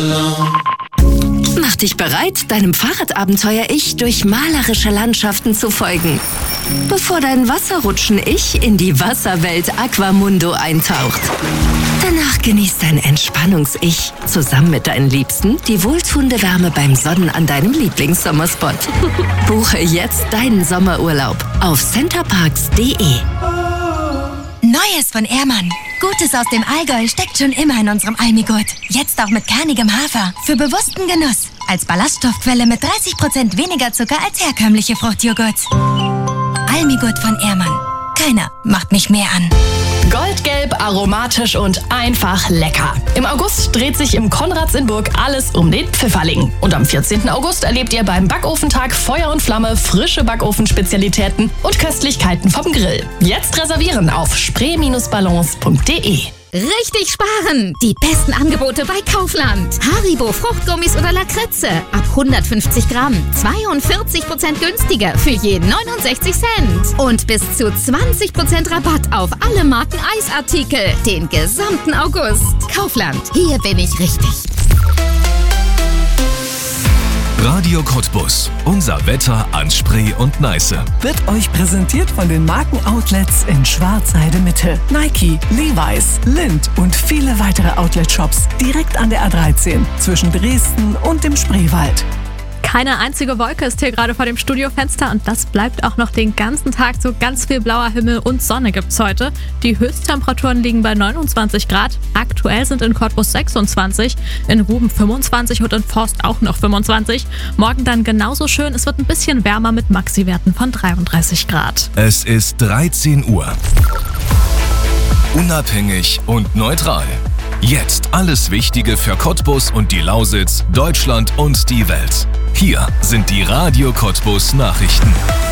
Mach dich bereit, deinem Fahrradabenteuer-Ich durch malerische Landschaften zu folgen, bevor dein Wasserrutschen-Ich in die Wasserwelt Aquamundo eintaucht. Danach genießt dein Entspannungs-Ich zusammen mit deinen Liebsten die wohltuende Wärme beim Sonnen an deinem Lieblingssommerspot. Buche jetzt deinen Sommerurlaub auf centerparks.de. Neues von Ehrmann. Gutes aus dem Allgäu steckt schon immer in unserem Almigurt. Jetzt auch mit kernigem Hafer. Für bewussten Genuss. Als Ballaststoffquelle mit 30% weniger Zucker als herkömmliche Fruchtjoghurts. Almigurt von Ehrmann. Keiner macht mich mehr an. Goldgelb, aromatisch und einfach lecker. Im August dreht sich im Konrads in Burg alles um den Pfifferling. Und am 14. August erlebt ihr beim Backofentag Feuer und Flamme frische Backofenspezialitäten und Köstlichkeiten vom Grill. Jetzt reservieren auf spree-balance.de. Richtig sparen! Die besten Angebote bei Kaufland. Haribo Fruchtgummis oder Lakritze ab 150 Gramm. 42% günstiger für je 69 Cent. Und bis zu 20% Rabatt auf alle Marken Eisartikel. Den gesamten August. Kaufland. Hier bin ich richtig. Radio Cottbus. Unser Wetter an Spree und Neiße. Wird euch präsentiert von den Markenoutlets in Schwarzheide Mitte. Nike, Levi's, Lindt und viele weitere Outlet-Shops direkt an der A13 zwischen Dresden und dem Spreewald. Keine einzige Wolke ist hier gerade vor dem Studiofenster und das bleibt auch noch den ganzen Tag so. Ganz viel blauer Himmel und Sonne gibt's heute. Die Höchsttemperaturen liegen bei 29 Grad. Aktuell sind in Cottbus 26, in Ruben 25 und in Forst auch noch 25. Morgen dann genauso schön. Es wird ein bisschen wärmer mit Maxi-Werten von 33 Grad. Es ist 13 Uhr. Unabhängig und neutral. Jetzt alles Wichtige für Cottbus und die Lausitz, Deutschland und die Welt. Hier sind die Radio Cottbus Nachrichten.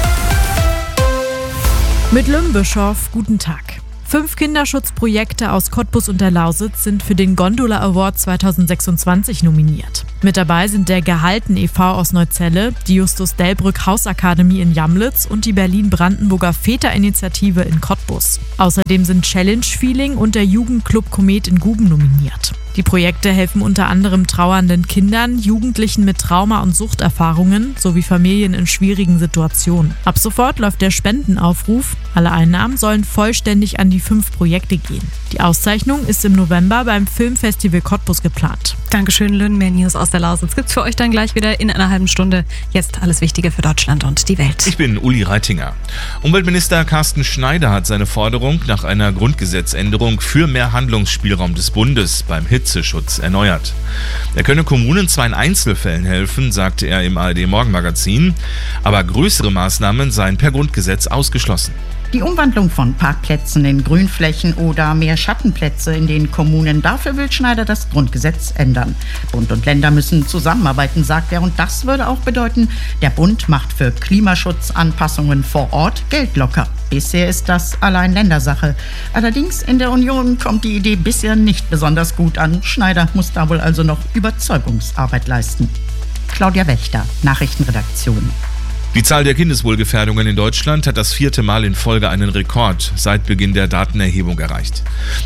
Mit Lümbischow, guten Tag. 5 Kinderschutzprojekte aus Cottbus und der Lausitz sind für den Gondola Award 2026 nominiert. Mit dabei sind der Gehalten e.V. aus Neuzelle, die Justus Delbrück Hausakademie in Jamlitz und die Berlin-Brandenburger Väterinitiative in Cottbus. Außerdem sind Challenge Feeling und der Jugendclub Komet in Guben nominiert. Die Projekte helfen unter anderem trauernden Kindern, Jugendlichen mit Trauma- und Suchterfahrungen sowie Familien in schwierigen Situationen. Ab sofort läuft der Spendenaufruf. Alle Einnahmen sollen vollständig an die 5 Projekte gehen. Die Auszeichnung ist im November beim Filmfestival Cottbus geplant. Dankeschön, Lynn. Mehr News aus der Lausitz gibt's für euch dann gleich wieder in einer halben Stunde. Jetzt alles Wichtige für Deutschland und die Welt. Ich bin Uli Reitinger. Umweltminister Carsten Schneider hat seine Forderung nach einer Grundgesetzänderung für mehr Handlungsspielraum des Bundes beim Hitzeschutz erneuert. Er könne Kommunen zwar in Einzelfällen helfen, sagte er im ARD-Morgenmagazin, aber größere Maßnahmen seien per Grundgesetz ausgeschlossen. Die Umwandlung von Parkplätzen in Grünflächen oder mehr Schattenplätze in den Kommunen, dafür will Schneider das Grundgesetz ändern. Bund und Länder müssen zusammenarbeiten, sagt er, und das würde auch bedeuten, der Bund macht für Klimaschutzanpassungen vor Ort Geld locker. Bisher ist das allein Ländersache. Allerdings in der Union kommt die Idee bisher nicht besonders gut an. Schneider muss da wohl also noch Überzeugungsarbeit leisten. Claudia Wächter, Nachrichtenredaktion. Die Zahl der Kindeswohlgefährdungen in Deutschland hat das 4. Mal in Folge einen Rekord seit Beginn der Datenerhebung erreicht.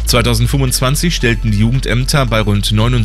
2025 stellten die Jugendämter bei rund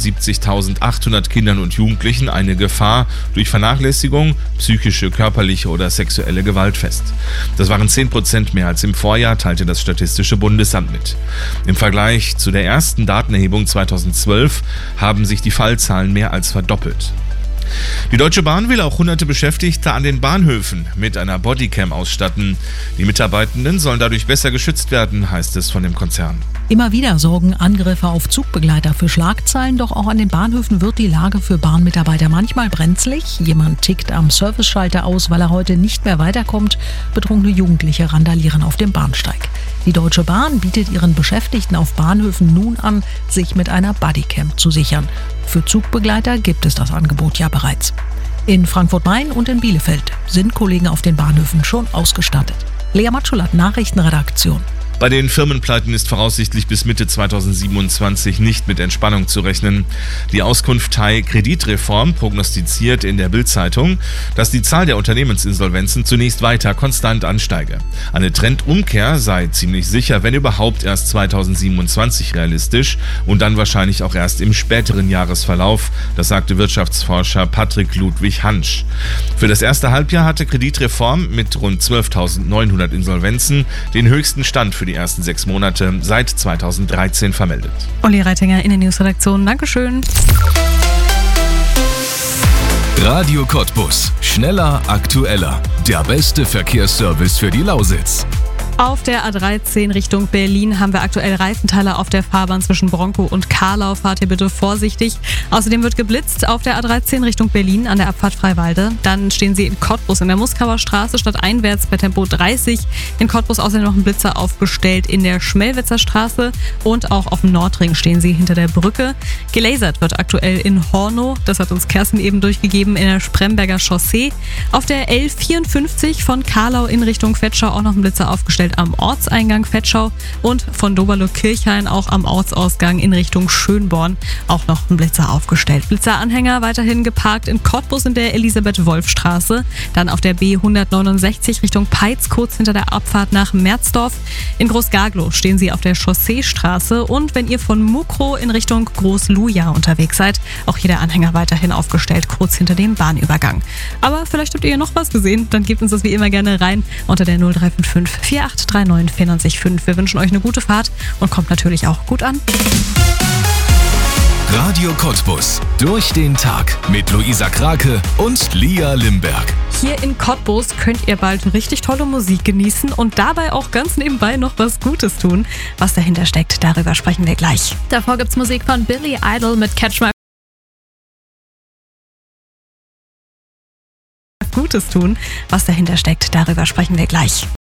79.800 Kindern und Jugendlichen eine Gefahr durch Vernachlässigung, psychische, körperliche oder sexuelle Gewalt fest. Das waren 10% mehr als im Vorjahr, teilte das Statistische Bundesamt mit. Im Vergleich zu der ersten Datenerhebung 2012 haben sich die Fallzahlen mehr als verdoppelt. Die Deutsche Bahn will auch hunderte Beschäftigte an den Bahnhöfen mit einer Bodycam ausstatten. Die Mitarbeitenden sollen dadurch besser geschützt werden, heißt es von dem Konzern. Immer wieder sorgen Angriffe auf Zugbegleiter für Schlagzeilen, doch auch an den Bahnhöfen wird die Lage für Bahnmitarbeiter manchmal brenzlig. Jemand tickt am Serviceschalter aus, weil er heute nicht mehr weiterkommt. Betrunkene Jugendliche randalieren auf dem Bahnsteig. Die Deutsche Bahn bietet ihren Beschäftigten auf Bahnhöfen nun an, sich mit einer Bodycam zu sichern. Für Zugbegleiter gibt es das Angebot ja bereits. In Frankfurt-Main und in Bielefeld sind Kollegen auf den Bahnhöfen schon ausgestattet. Lea Matschulat, Nachrichtenredaktion. Bei den Firmenpleiten ist voraussichtlich bis Mitte 2027 nicht mit Entspannung zu rechnen. Die Auskunft Thai Kreditreform prognostiziert in der Bild-Zeitung, dass die Zahl der Unternehmensinsolvenzen zunächst weiter konstant ansteige. Eine Trendumkehr sei ziemlich sicher, wenn überhaupt erst 2027 realistisch und dann wahrscheinlich auch erst im späteren Jahresverlauf, das sagte Wirtschaftsforscher Patrick Ludwig Hansch. Für das erste Halbjahr hatte Kreditreform mit rund 12.900 Insolvenzen den höchsten Stand für die ersten 6 Monate seit 2013 vermeldet. Olli Reitinger in der Newsredaktion. Dankeschön. Radio Cottbus. Schneller, aktueller. Der beste Verkehrsservice für die Lausitz. Auf der A13 Richtung Berlin haben wir aktuell Reifenteile auf der Fahrbahn zwischen Bronkow und Karlau. Fahrt hier bitte vorsichtig. Außerdem wird geblitzt auf der A13 Richtung Berlin an der Abfahrt Freiwalde. Dann stehen Sie in Cottbus in der Muskauer Straße stadteinwärts bei Tempo 30. In Cottbus außerdem noch ein Blitzer aufgestellt in der Schmelwitzer Straße und auch auf dem Nordring stehen Sie hinter der Brücke. Gelasert wird aktuell in Hornow. Das hat uns Kerstin eben durchgegeben in der Spremberger Chaussee. Auf der L54 von Karlau in Richtung Vetschau auch noch ein Blitzer aufgestellt am Ortseingang Vetschau und von Doberlo-Kirchhain auch am Ortsausgang in Richtung Schönborn auch noch ein Blitzer aufgestellt. Blitzeranhänger weiterhin geparkt in Cottbus in der Elisabeth-Wolf-Straße, dann auf der B169 Richtung Peitz kurz hinter der Abfahrt nach Merzdorf. In Großgaglow stehen Sie auf der Chausseestraße und wenn ihr von Mukro in Richtung Großluja unterwegs seid, auch hier der Anhänger weiterhin aufgestellt kurz hinter dem Bahnübergang. Aber vielleicht habt ihr ja noch was gesehen, dann gebt uns das wie immer gerne rein unter der 0355 4839 94,5. Wir wünschen euch eine gute Fahrt und kommt natürlich auch gut an. Radio Cottbus. Durch den Tag mit Luisa Krake und Lia Limberg. Hier in Cottbus könnt ihr bald richtig tolle Musik genießen und dabei auch ganz nebenbei noch was Gutes tun. Was dahinter steckt, darüber sprechen wir gleich. Davor gibt's Musik von Billy Idol mit Catch My Gutes tun. Was dahinter steckt, darüber sprechen wir gleich.